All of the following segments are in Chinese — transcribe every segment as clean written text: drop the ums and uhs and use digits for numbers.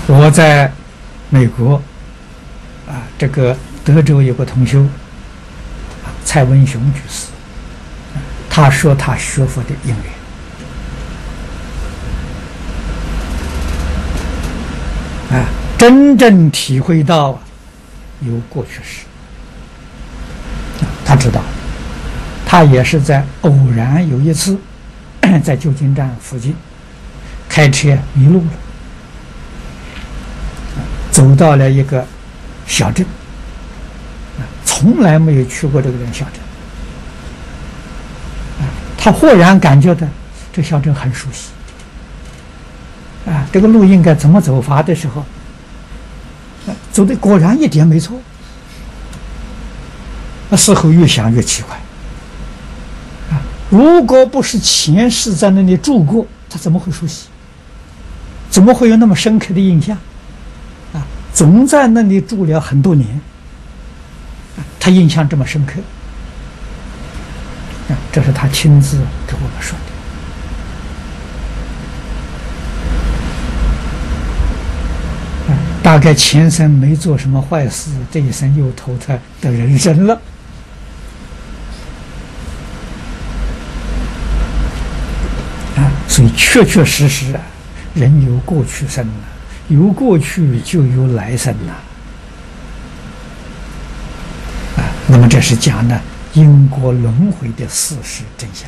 我在美国这个德州有个同修蔡文雄居士，他说他学佛的因缘真正体会到有过去式。他知道，他也是在偶然有一次在旧金山附近开车迷路了，走到了一个小镇，从来没有去过这个小镇，他忽然感觉到这小镇很熟悉，这个路应该怎么走法的时候，走的果然一点没错。事后越想越奇怪，如果不是前世在那里住过，他怎么会熟悉？怎么会有那么深刻的印象？总在那里住了很多年，他印象这么深刻，这是他亲自给我们说的。大概前生没做什么坏事，这一生又投胎的人生了。所以确确实实人有过去生有过去就有来生那么这是讲呢因果轮回的事实真相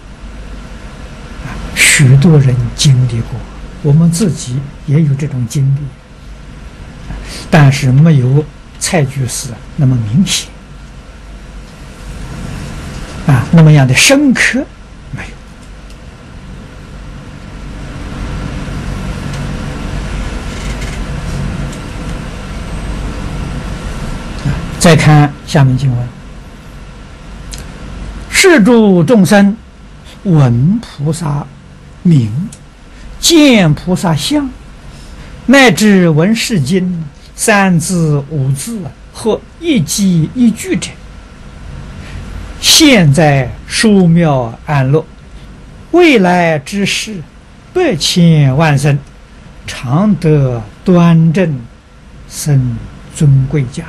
许多人经历过，我们自己也有这种经历，但是没有蔡居士那么明显那么样的深刻没有。再看下面经文：是诸众生闻菩萨名，见菩萨相，乃至闻是经三字五字或一记一句者，现在殊妙安乐，未来之世百千万生，常得端正生尊贵家。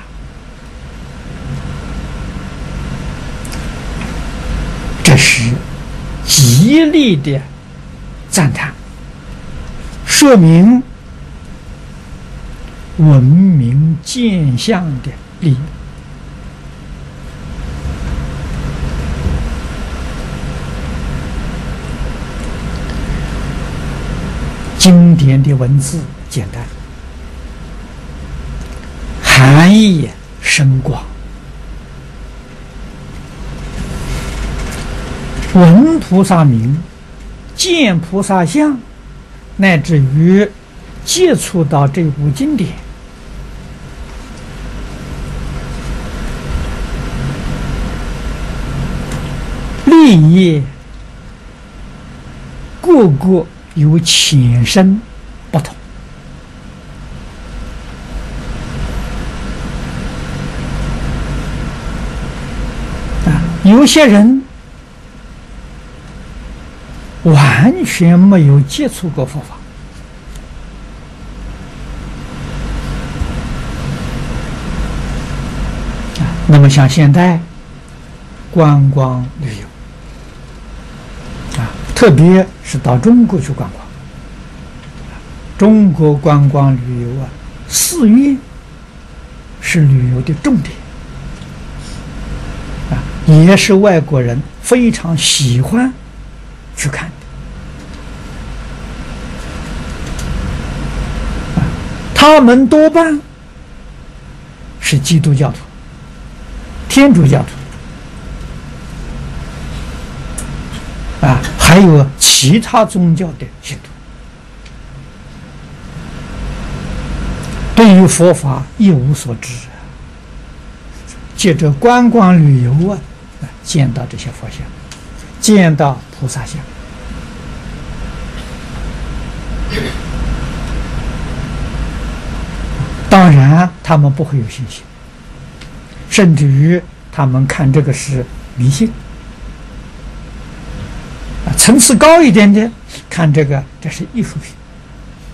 这是极力的赞叹，说明闻名见相的利益。经典的文字简单，含义深广。闻菩萨名，见菩萨相，乃至于接触到这部经典，利益各个有浅深不同。有些人完全没有接触过佛法，那么像现在观光旅游特别是到中国去观光，中国观光旅游寺院是旅游的重点也是外国人非常喜欢去看的他们多半是基督教徒、天主教徒还有其他宗教的信徒，对于佛法一无所知，借着观光旅游见到这些佛像，见到菩萨像，当然他们不会有信心，甚至于他们看这个是迷信层次高一点的看这个，这是艺术品